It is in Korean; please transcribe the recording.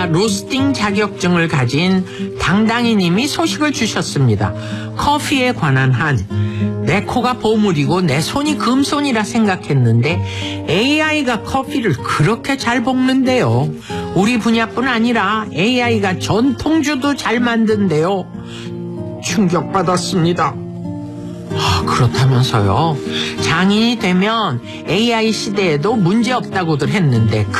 바리스타 로스팅 자격증을 가진 당당이님이 소식을 주셨습니다. 커피에 관한 한 내 코가 보물이고 내 손이 금손이라 생각했는데 AI가 커피를 그렇게 잘 볶는데요. 우리 분야뿐 아니라 AI가 전통주도 잘 만든대요. 충격받았습니다. 그렇다면서요. 장인이 되면 AI 시대에도 문제없다고들 했는데